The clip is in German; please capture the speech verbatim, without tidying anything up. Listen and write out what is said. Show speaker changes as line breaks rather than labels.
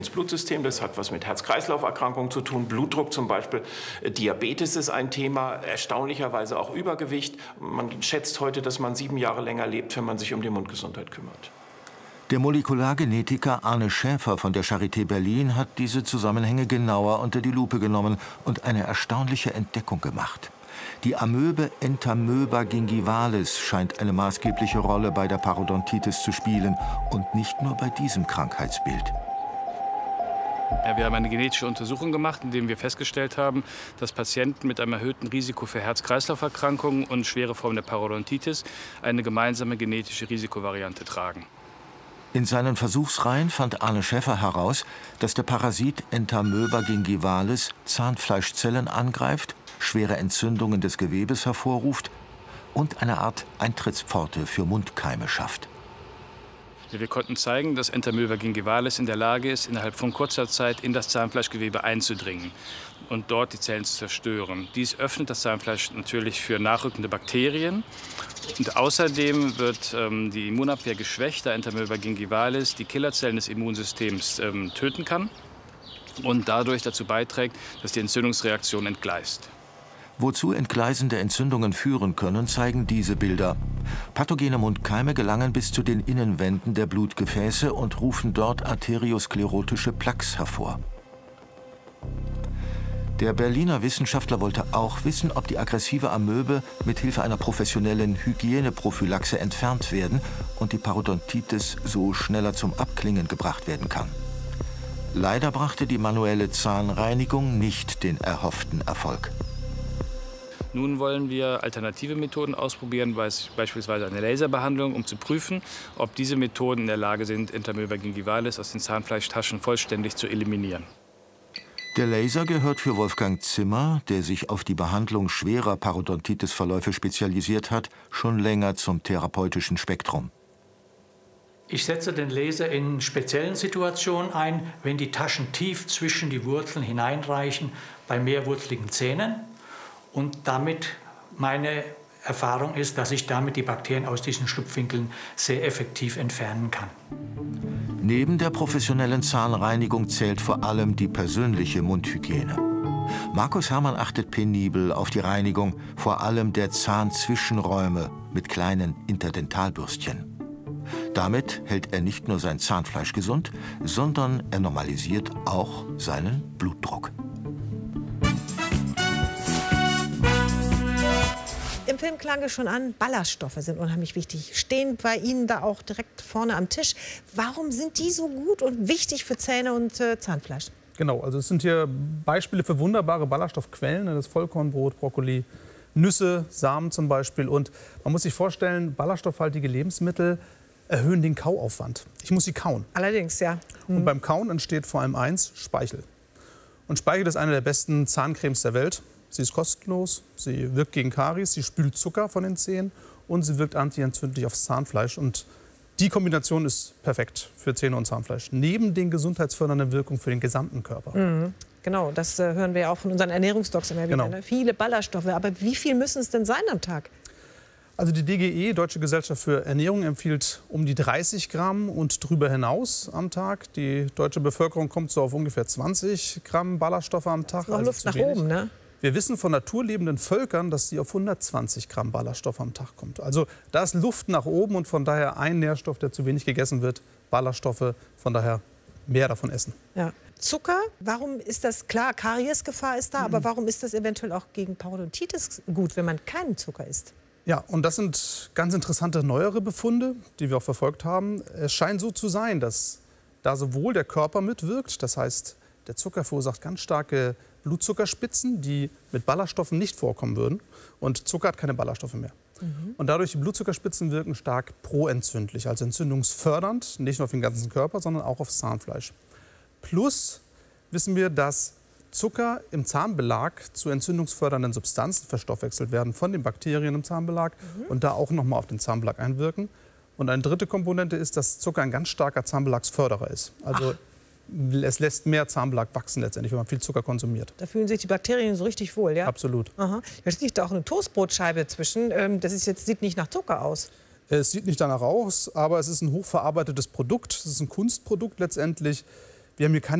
Das Blutsystem, das hat was mit Herz-Kreislauf-Erkrankungen zu tun, Blutdruck zum Beispiel, Diabetes ist ein Thema, erstaunlicherweise auch Übergewicht. Man schätzt heute, dass man sieben Jahre länger lebt, wenn man sich um die Mundgesundheit kümmert.
Der Molekulargenetiker Arne Schäfer von der Charité Berlin hat diese Zusammenhänge genauer unter die Lupe genommen und eine erstaunliche Entdeckung gemacht. Die Amöbe Entamoeba gingivalis scheint eine maßgebliche Rolle bei der Parodontitis zu spielen und nicht nur bei diesem Krankheitsbild.
Ja, wir haben eine genetische Untersuchung gemacht, in der wir festgestellt haben, dass Patienten mit einem erhöhten Risiko für Herz-Kreislauf-Erkrankungen und schwere Formen der Parodontitis eine gemeinsame genetische Risikovariante tragen.
In seinen Versuchsreihen fand Arne Schäfer heraus, dass der Parasit Entamoeba gingivalis Zahnfleischzellen angreift, schwere Entzündungen des Gewebes hervorruft und eine Art Eintrittspforte für Mundkeime schafft.
Wir konnten zeigen, dass Entamoeba gingivalis in der Lage ist, innerhalb von kurzer Zeit in das Zahnfleischgewebe einzudringen und dort die Zellen zu zerstören. Dies öffnet das Zahnfleisch natürlich für nachrückende Bakterien. Und außerdem wird ähm, die Immunabwehr geschwächt, da Entamoeba gingivalis die Killerzellen des Immunsystems ähm, töten kann und dadurch dazu beiträgt, dass die Entzündungsreaktion entgleist.
Wozu entgleisende Entzündungen führen können, zeigen diese Bilder. Pathogene Mundkeime gelangen bis zu den Innenwänden der Blutgefäße und rufen dort arteriosklerotische Plaques hervor. Der Berliner Wissenschaftler wollte auch wissen, ob die aggressive Amöbe mit Hilfe einer professionellen Hygieneprophylaxe entfernt werden und die Parodontitis so schneller zum Abklingen gebracht werden kann. Leider brachte die manuelle Zahnreinigung nicht den erhofften Erfolg.
Nun wollen wir alternative Methoden ausprobieren, beispielsweise eine Laserbehandlung, um zu prüfen, ob diese Methoden in der Lage sind, Entamoeba gingivalis aus den Zahnfleischtaschen vollständig zu eliminieren.
Der Laser gehört für Wolfgang Zimmer, der sich auf die Behandlung schwerer Parodontitis-Verläufe spezialisiert hat, schon länger zum therapeutischen Spektrum.
Ich setze den Laser in speziellen Situationen ein, wenn die Taschen tief zwischen die Wurzeln hineinreichen, bei mehrwurzligen Zähnen. Und damit meine Erfahrung ist, dass ich damit die Bakterien aus diesen Schlupfwinkeln sehr effektiv entfernen kann.
Neben der professionellen Zahnreinigung zählt vor allem die persönliche Mundhygiene. Markus Hermann achtet penibel auf die Reinigung, vor allem der Zahnzwischenräume mit kleinen Interdentalbürstchen. Damit hält er nicht nur sein Zahnfleisch gesund, sondern er normalisiert auch seinen Blutdruck.
Im Film klang es schon an, Ballaststoffe sind unheimlich wichtig. Stehen bei Ihnen da auch direkt vorne am Tisch. Warum sind die so gut und wichtig für Zähne und äh, Zahnfleisch?
Genau, also es sind hier Beispiele für wunderbare Ballaststoffquellen. Das Vollkornbrot, Brokkoli, Nüsse, Samen zum Beispiel. Und man muss sich vorstellen, ballaststoffhaltige Lebensmittel erhöhen den Kauaufwand. Ich muss sie kauen.
Allerdings, ja.
Mhm. Und beim Kauen entsteht vor allem eins, Speichel. Und Speichel ist eine der besten Zahncremes der Welt. Sie ist kostenlos, sie wirkt gegen Karies, sie spült Zucker von den Zähnen und sie wirkt antientzündlich aufs Zahnfleisch. Und die Kombination ist perfekt für Zähne und Zahnfleisch, neben den gesundheitsfördernden Wirkungen für den gesamten Körper.
Mhm. Genau, das äh, hören wir ja auch von unseren Ernährungsdocs immer wieder.
Genau.
Ne? Viele Ballaststoffe, aber wie viel müssen es denn sein am Tag?
Also die D G E, Deutsche Gesellschaft für Ernährung, empfiehlt um die dreißig Gramm und drüber hinaus am Tag. Die deutsche Bevölkerung kommt so auf ungefähr zwanzig Gramm Ballaststoffe am Tag.
Das ist noch
also
Luft
zu
nach
wenig.
oben, ne?
Wir wissen von naturlebenden Völkern, dass sie auf hundertzwanzig Gramm Ballaststoff am Tag kommt. Also da ist Luft nach oben und von daher ein Nährstoff, der zu wenig gegessen wird, Ballaststoffe, von daher mehr davon essen.
Ja. Zucker, warum ist das, klar, Kariesgefahr ist da, mhm. aber warum ist das eventuell auch gegen Parodontitis gut, wenn man keinen Zucker isst?
Ja, und das sind ganz interessante neuere Befunde, die wir auch verfolgt haben. Es scheint so zu sein, dass da sowohl der Körper mitwirkt, das heißt, der Zucker verursacht ganz starke Blutzuckerspitzen, die mit Ballaststoffen nicht vorkommen würden. Und Zucker hat keine Ballaststoffe mehr. Mhm. Und dadurch die Blutzuckerspitzen wirken stark proentzündlich, also entzündungsfördernd, nicht nur auf den ganzen Körper, sondern auch aufs Zahnfleisch. Plus wissen wir, dass Zucker im Zahnbelag zu entzündungsfördernden Substanzen verstoffwechselt werden von den Bakterien im Zahnbelag mhm. und da auch noch mal auf den Zahnbelag einwirken. Und eine dritte Komponente ist, dass Zucker ein ganz starker Zahnbelagsförderer ist. Also Ach. es lässt mehr Zahnbelag wachsen letztendlich, wenn man viel Zucker konsumiert.
Da fühlen sich die Bakterien so richtig wohl, ja?
Absolut.
Aha. Da liegt auch eine Toastbrotscheibe zwischen. Das ist jetzt, sieht nicht nach Zucker aus.
Es sieht nicht danach aus, aber es ist ein hochverarbeitetes Produkt. Es ist ein Kunstprodukt letztendlich. Wir haben hier keine